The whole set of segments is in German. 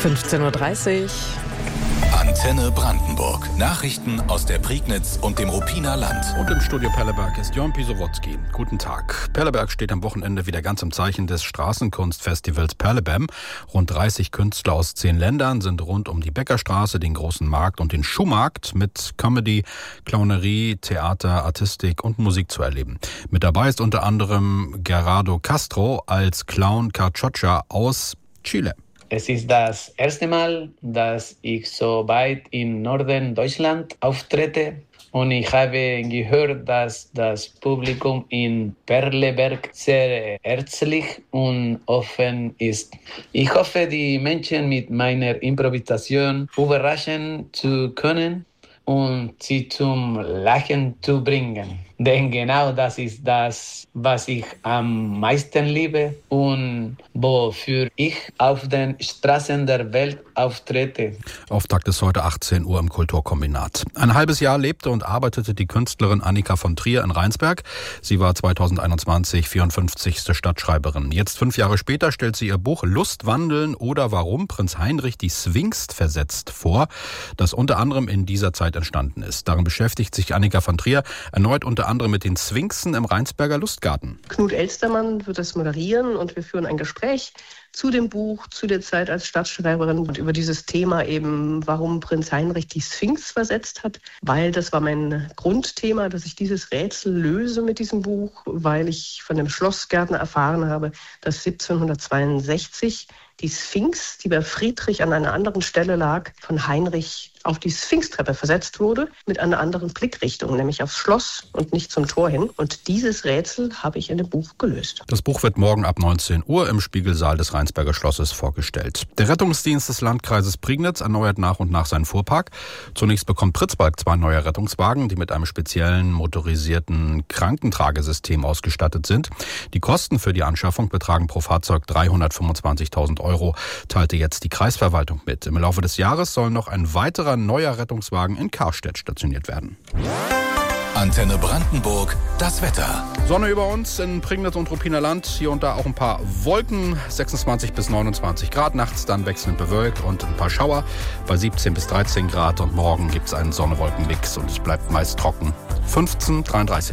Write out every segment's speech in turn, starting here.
15:30 Uhr. Antenne Brandenburg. Nachrichten aus der Prignitz und dem Ruppiner Land. Und im Studio Perleberg ist Jörn Pisowotzki. Guten Tag. Perleberg steht am Wochenende wieder ganz im Zeichen des Straßenkunstfestivals Perlebam. Rund 30 Künstler aus 10 Ländern sind rund um die Bäckerstraße, den Großen Markt und den Schuhmarkt mit Comedy, Clownerie, Theater, Artistik und Musik zu erleben. Mit dabei ist unter anderem Gerardo Castro als Clown Carchocha aus Chile. Es ist das erste Mal, dass ich so weit im Norden Deutschland auftrete. Und ich habe gehört, dass das Publikum in Perleberg sehr herzlich und offen ist. Ich hoffe, die Menschen mit meiner Improvisation überraschen zu können und sie zum Lachen zu bringen. Denn genau das ist das, was ich am meisten liebe und wofür ich auf den Straßen der Welt auftrete. Auftakt ist heute 18 Uhr im Kulturkombinat. Ein halbes Jahr lebte und arbeitete die Künstlerin Annika von Trier in Rheinsberg. Sie war 2021 54. Stadtschreiberin. Jetzt 5 Jahre später stellt sie ihr Buch Lustwandeln oder warum Prinz Heinrich die Sphinx versetzt vor, das unter anderem in dieser Zeit entstanden ist. Darin beschäftigt sich Annika von Trier erneut unter anderem mit den Sphinxen im Rheinsberger Lustgarten. Knut Elstermann wird das moderieren und wir führen ein Gespräch zu dem Buch, zu der Zeit als Stadtschreiberin und über dieses Thema eben, warum Prinz Heinrich die Sphinx versetzt hat, weil das war mein Grundthema, dass ich dieses Rätsel löse mit diesem Buch, weil ich von dem Schlossgärtner erfahren habe, dass 1762 die Sphinx, die bei Friedrich an einer anderen Stelle lag, von Heinrich auf die Sphinxtreppe versetzt wurde, mit einer anderen Blickrichtung, nämlich aufs Schloss und nicht zum Tor hin. Und dieses Rätsel habe ich in dem Buch gelöst. Das Buch wird morgen ab 19 Uhr im Spiegelsaal des Rheinsberger Schlosses vorgestellt. Der Rettungsdienst des Landkreises Prignitz erneuert nach und nach seinen Fuhrpark. Zunächst bekommt Pritzbalk 2 neue Rettungswagen, die mit einem speziellen motorisierten Krankentragesystem ausgestattet sind. Die Kosten für die Anschaffung betragen pro Fahrzeug 325.000 Euro, teilte jetzt die Kreisverwaltung mit. Im Laufe des Jahres soll noch ein weiterer neuer Rettungswagen in Karstedt stationiert werden. Antenne Brandenburg, das Wetter. Sonne über uns in Prignitz und Ruppiner Land. Hier und da auch ein paar Wolken. 26 bis 29 Grad. Nachts dann wechselnd bewölkt und ein paar Schauer bei 17 bis 13 Grad. Und morgen gibt es einen Sonne-Wolken-Mix und es bleibt meist trocken. 15:33.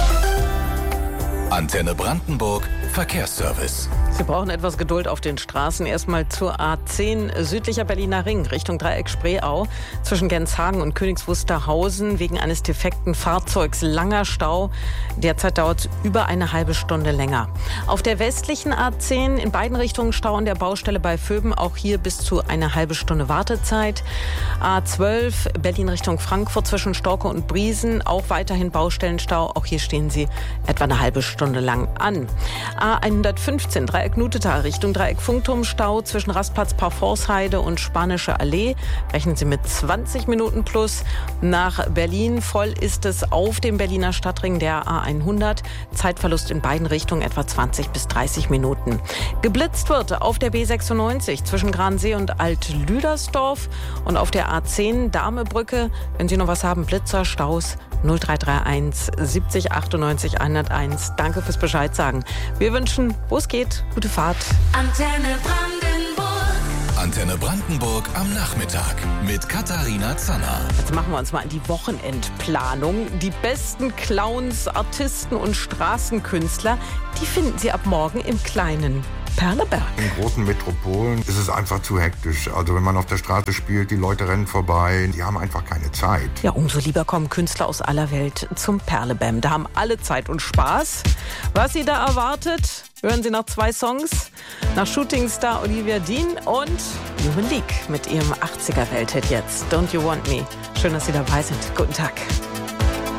Antenne Brandenburg, Verkehrsservice. Sie brauchen etwas Geduld auf den Straßen. Erstmal zur A10 südlicher Berliner Ring Richtung Dreieck Spreeau. Zwischen Genshagen und Königs Wusterhausen wegen eines defekten Fahrzeugs langer Stau. Derzeit dauert es über eine halbe Stunde länger. Auf der westlichen A10 in beiden Richtungen Stau an der Baustelle bei Vöben. Auch hier bis zu eine halbe Stunde Wartezeit. A12 Berlin Richtung Frankfurt zwischen Storke und Briesen. Auch weiterhin Baustellenstau. Auch hier stehen Sie etwa eine halbe Stunde lang an. A115 Dreieck Nutetal Richtung Dreieck Funkturmstau zwischen Rastplatz Parforceheide und Spanische Allee. Rechnen Sie mit 20 Minuten plus. Nach Berlin voll ist es auf dem Berliner Stadtring der A100. Zeitverlust in beiden Richtungen etwa 20 bis 30 Minuten. Geblitzt wird auf der B96 zwischen Gransee und Alt-Lüdersdorf und auf der A10 Damebrücke. Wenn Sie noch was haben, Blitzer, Staus 0331 70 98 101. Danke fürs Bescheid sagen. Wir wünschen, wo es geht, gute Fahrt. Antenne Brandenburg. Antenne Brandenburg am Nachmittag mit Katharina Zanner. Jetzt machen wir uns mal an die Wochenendplanung. Die besten Clowns, Artisten und Straßenkünstler, die finden Sie ab morgen im kleinen Perleberg. In großen Metropolen ist es einfach zu hektisch. Also wenn man auf der Straße spielt, die Leute rennen vorbei, die haben einfach keine Zeit. Ja, umso lieber kommen Künstler aus aller Welt zum Perlebam. Da haben alle Zeit und Spaß. Was Sie da erwartet, hören Sie nach 2 Songs. Nach Shootingstar Olivia Dean und Human League mit ihrem 80er-Welthit jetzt. Don't You Want Me. Schön, dass Sie dabei sind. Guten Tag.